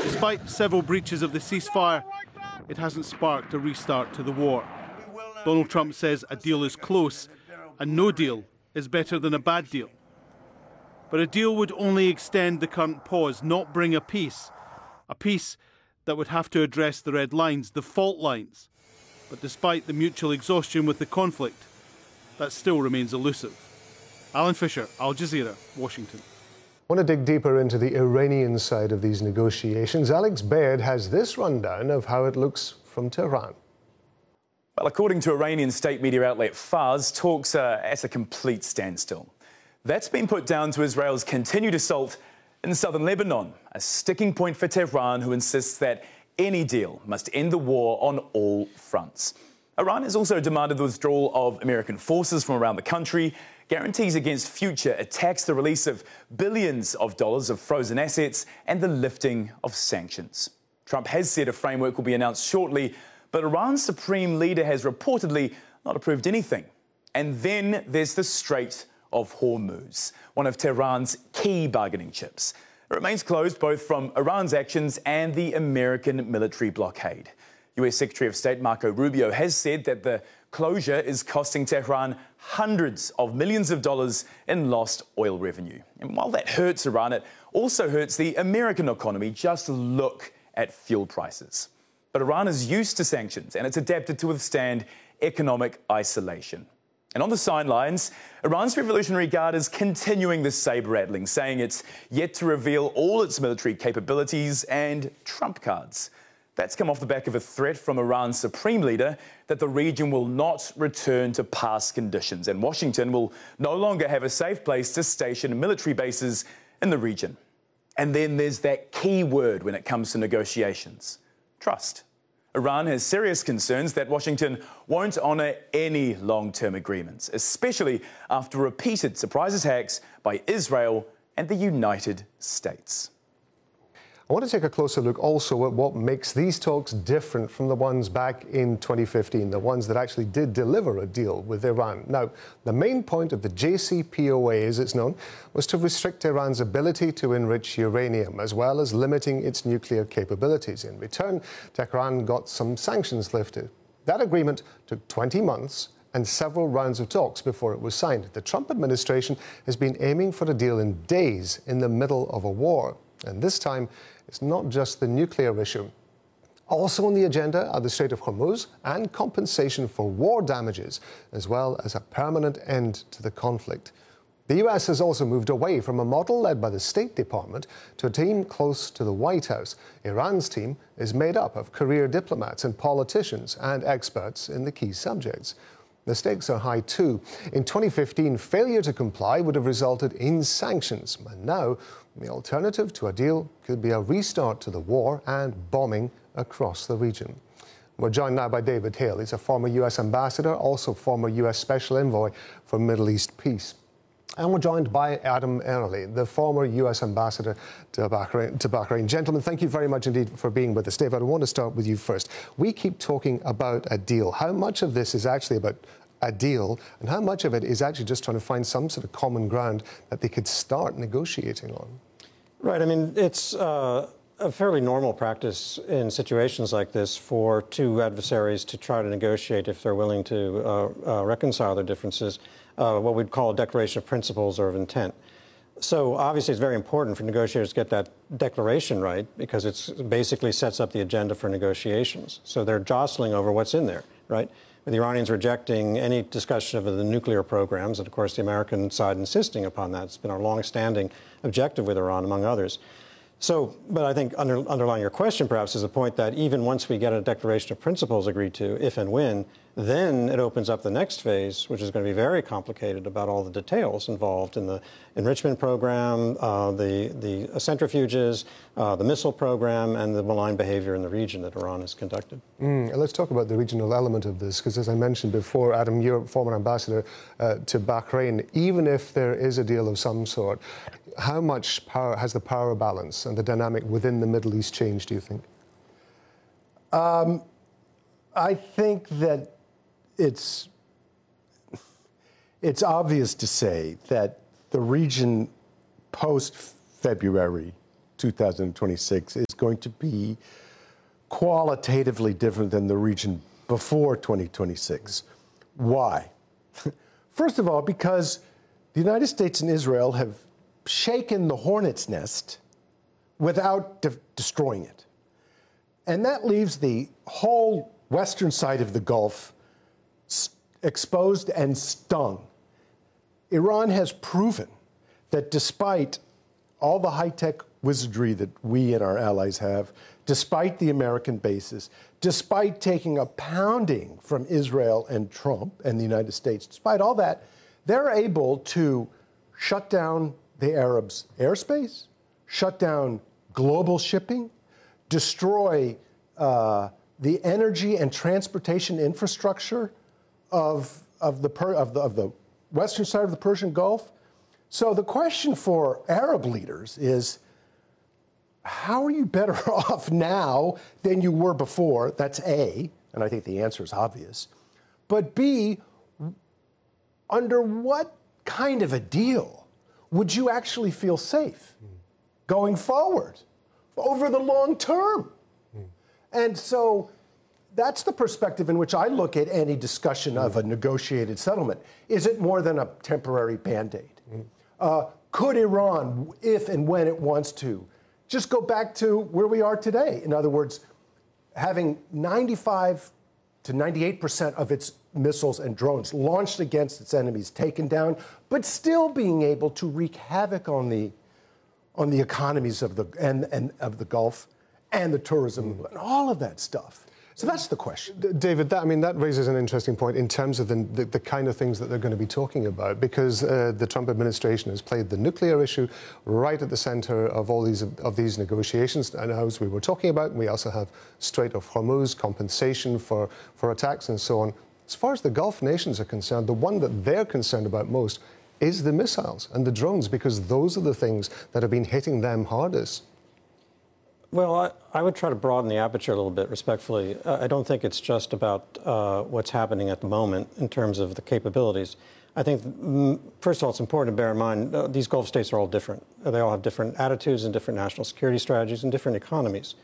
Despite several breaches of the ceasefire, it hasn't sparked a restart to the war. Donald Trump says a deal is close, and no deal is better than a bad deal. But a deal would only extend the current pause, not bring a peace that would have to address the red lines, the fault lines. But despite the mutual exhaustion with the conflict, that still remains elusive. Alan Fisher, Al Jazeera, Washington. I want to dig deeper into the Iranian side of these negotiations. Alex Baird has this rundown of how it looks from Tehran. Well, according to Iranian state media outlet Fars, talks are at a complete standstill. That's been put down to Israel's continued assault in southern Lebanon, a sticking point for Tehran, who insists that any deal must end the war on all fronts. Iran has also demanded the withdrawal of American forces from around the country, guarantees against future attacks, the release of billions of dollars of frozen assets, and the lifting of sanctions. Trump has said a framework will be announced shortly, but Iran's supreme leader has reportedly not approved anything. And then there's the Strait of Hormuz, one of Tehran's key bargaining chips. It remains closed both from Iran's actions and the American military blockade. US Secretary of State Marco Rubio has said that the closure is costing Tehran hundreds of millions of dollars in lost oil revenue. And while that hurts Iran, it also hurts the American economy. Just look at fuel prices. But Iran is used to sanctions and it's adapted to withstand economic isolation. And on the sidelines, Iran's Revolutionary Guard is continuing the sabre-rattling, saying it's yet to reveal all its military capabilities and trump cards. That's come off the back of a threat from Iran's supreme leader that the region will not return to past conditions, and Washington will no longer have a safe place to station military bases in the region. And then there's that key word when it comes to negotiations: trust. Iran has serious concerns that Washington won't honour any long-term agreements, especially after repeated surprise attacks by Israel and the United States. I want to take a closer look also at what makes these talks different from the ones back in 2015, the ones that actually did deliver a deal with Iran. Now, the main point of the JCPOA, as it's known, was to restrict Iran's ability to enrich uranium, as well as limiting its nuclear capabilities. In return, Tehran got some sanctions lifted. That agreement took 20 months and several rounds of talks before it was signed. The Trump administration has been aiming for a deal in days in the middle of a war. And this time, it's not just the nuclear issue. Also on the agenda are the Strait of Hormuz and compensation for war damages, as well as a permanent end to the conflict. The US has also moved away from a model led by the State Department to a team close to the White House. Iran's team is made up of career diplomats and politicians and experts in the key subjects. The stakes are high too. In 2015, failure to comply would have resulted in sanctions. And now, the alternative to a deal could be a restart to the war and bombing across the region. We're joined now by David Hale. He's a former US ambassador, also former US special envoy for Middle East peace. And we're joined by Adam Early, the former US ambassador to Bahrain. Gentlemen, thank you very much indeed for being with us. David, I want to start with you first. We keep talking about a deal. How much of this is actually about a deal, and how much of it is actually just trying to find some sort of common ground that they could start negotiating on? Right. I mean, it's a fairly normal practice in situations like this for two adversaries to try to negotiate if they're willing to reconcile their differences, what we'd call a declaration of principles or of intent. So obviously it's very important for negotiators to get that declaration right, because it basically sets up the agenda for negotiations. So they're jostling over what's in there, right? With the Iranians rejecting any discussion of the nuclear programs, and of course the American side insisting upon that. It's been our long-standing objective with Iran, among others. So, but I think underlying your question perhaps is the point that even once we get a declaration of principles agreed to, if and when, then it opens up the next phase, which is going to be very complicated about all the details involved in the enrichment program, the centrifuges, the missile program, and the malign behavior in the region that Iran has conducted. Let's talk about the regional element of this, because as I mentioned before, Adam, you're former ambassador to Bahrain. Even if there is a deal of some sort, how much power has the power balance and the dynamic within the Middle East changed, do you think? I think that it's obvious to say that the region post-February 2026 is going to be qualitatively different than the region before 2026. Why? First of all, because the United States and Israel have shaken the hornet's nest without destroying it. And that leaves the whole western side of the Gulf exposed and stung. Iran has proven that despite all the high-tech wizardry that we and our allies have, despite the American bases, despite taking a pounding from Israel and Trump and the United States, despite all that, they're able to shut down the Arabs' airspace, shut down global shipping, destroy the energy and transportation infrastructure of the western side of the Persian Gulf. So the question for Arab leaders is, how are you better off now than you were before? That's A, and I think the answer is obvious. But B, under what kind of a deal would you actually feel safe going forward over the long term? And so that's the perspective in which I look at any discussion of a negotiated settlement. Is it more than a temporary Band-Aid? Could Iran, if and when it wants to, just go back to where we are today? In other words, having 95 to 98% of its missiles and drones launched against its enemies taken down, but still being able to wreak havoc on the economies of the Gulf and the tourism and all of that stuff. So that's the question. David, that raises an interesting point in terms of the kind of things that they're going to be talking about, because the Trump administration has played the nuclear issue right at the center of all these negotiations. And as we were talking about, we also have Strait of Hormuz, compensation for attacks and so on. As far as the Gulf nations are concerned, the one that they're concerned about most is the missiles and the drones, because those are the things that have been hitting them hardest. Well, I would try to broaden the aperture a little bit, respectfully. I don't think it's just about what's happening at the moment in terms of the capabilities. I think, first of all, it's important to bear in mind these Gulf states are all different. They all have different attitudes and different national security strategies and different economies.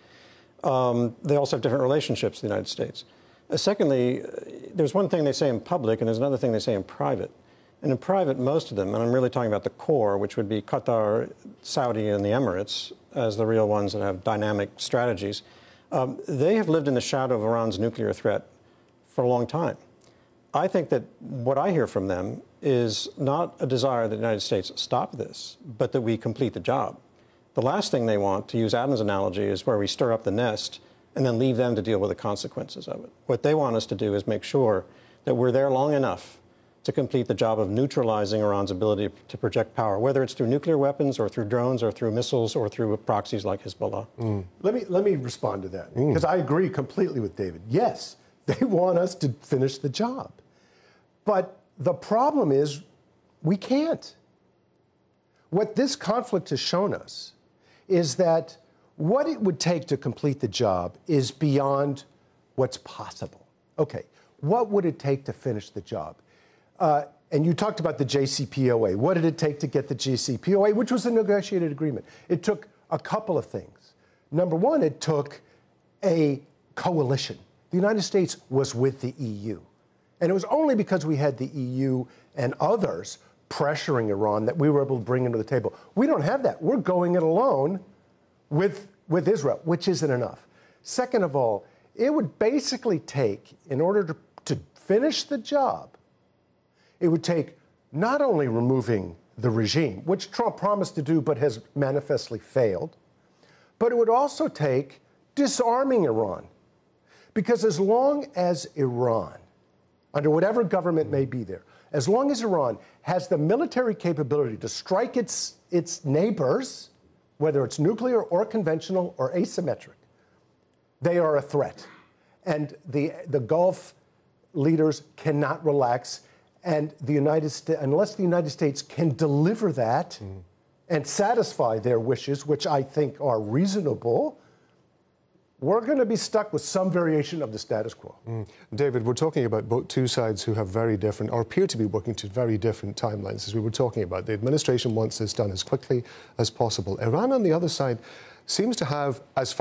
They also have different relationships to the United States. Secondly, there's one thing they say in public and there's another thing they say in private. And in private, most of them, and I'm really talking about the core, which would be Qatar, Saudi, and the Emirates, as the real ones that have dynamic strategies, they have lived in the shadow of Iran's nuclear threat for a long time. I think that what I hear from them is not a desire that the United States stop this, but that we complete the job. The last thing they want, to use Adam's analogy, is where we stir up the nest and then leave them to deal with the consequences of it. What they want us to do is make sure that we're there long enough to complete the job of neutralizing Iran's ability to project power, whether it's through nuclear weapons or through drones or through missiles or through proxies like Hezbollah. Let me respond to that, because I agree completely with David. Yes, they want us to finish the job. But the problem is we can't. What this conflict has shown us is that what it would take to complete the job is beyond what's possible. Okay, what would it take to finish the job? And you talked about the JCPOA. What did it take to get the JCPOA, which was a negotiated agreement? It took a couple of things. Number one, it took a coalition. The United States was with the EU. And it was only because we had the EU and others pressuring Iran that we were able to bring him to the table. We don't have that. We're going it alone with Israel, which isn't enough. Second of all, it would basically take, in order to finish the job, it would take not only removing the regime, which Trump promised to do but has manifestly failed, but it would also take disarming Iran. Because as long as Iran, under whatever government may be there, as long as Iran has the military capability to strike its neighbors, whether it's nuclear or conventional or asymmetric, they are a threat. And the Gulf leaders cannot relax. And unless the United States can deliver that and satisfy their wishes, which I think are reasonable, we're going to be stuck with some variation of the status quo. David, we're talking about both two sides who have very different, or appear to be working to very different timelines, as we were talking about. The administration wants this done as quickly as possible. Iran, on the other side, seems to have, as